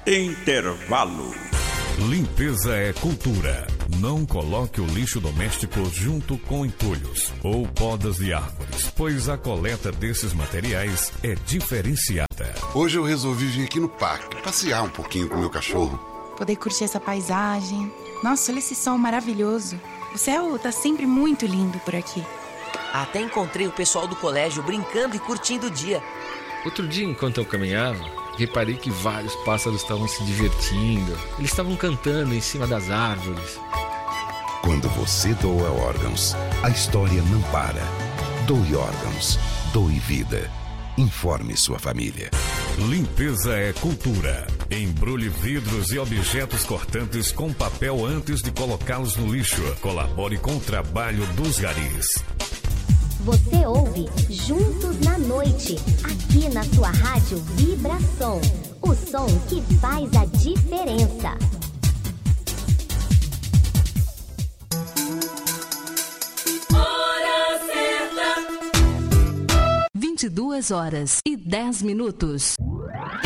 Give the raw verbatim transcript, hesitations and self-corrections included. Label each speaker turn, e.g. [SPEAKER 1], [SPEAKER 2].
[SPEAKER 1] Intervalo.
[SPEAKER 2] Limpeza é cultura. Não coloque o lixo doméstico junto com entulhos ou podas de árvores, pois a coleta desses materiais é diferenciada.
[SPEAKER 3] Hoje eu resolvi vir aqui no parque, passear um pouquinho com o meu cachorro.
[SPEAKER 4] Poder curtir essa paisagem. Nossa, olha esse sol maravilhoso. O céu tá sempre muito lindo por aqui.
[SPEAKER 5] Até encontrei o pessoal do colégio brincando e curtindo o dia.
[SPEAKER 6] Outro dia, enquanto eu caminhava, reparei que vários pássaros estavam se divertindo. Eles estavam cantando em cima das árvores.
[SPEAKER 7] Quando você doa órgãos, a história não para. Doe órgãos. Doe vida. Informe sua família.
[SPEAKER 2] Limpeza é cultura. Embrulhe vidros e objetos cortantes com papel antes de colocá-los no lixo. Colabore com o trabalho dos garis.
[SPEAKER 8] Você ouve Juntos na Noite, aqui na sua rádio Vibração. O som que faz a diferença.
[SPEAKER 9] vinte e duas horas e dez minutos.